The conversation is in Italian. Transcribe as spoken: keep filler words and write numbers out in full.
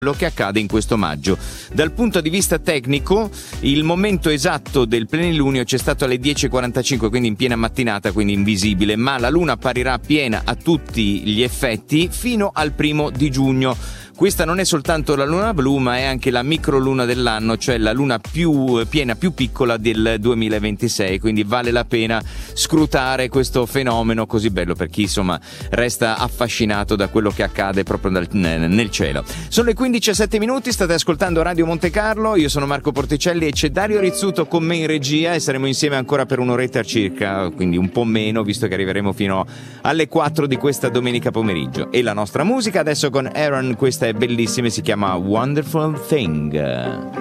quello che accade in questo maggio. Dal punto di vista tecnico, il momento esatto del plenilunio c'è stato alle dieci e quarantacinque, quindi in piena mattinata, quindi invisibile, ma la luna apparirà piena a tutti gli effetti fino al primo di giugno. Questa non è soltanto la luna blu, ma è anche la microluna dell'anno, cioè la luna più piena, più piccola del duemilaventisei, quindi vale la pena scrutare questo fenomeno così bello per chi insomma resta affascinato da quello che accade proprio dal, nel cielo. Sono le quindici e sette minuti, state ascoltando Radio Monte Carlo, io sono Marco Porticelli e c'è Dario Rizzuto con me in regia e saremo insieme ancora per un'oretta circa, quindi un po' meno, visto che arriveremo fino alle quattro di questa domenica pomeriggio. E la nostra musica adesso con Aaron, questa è bellissima, si chiama Wonderful Thing.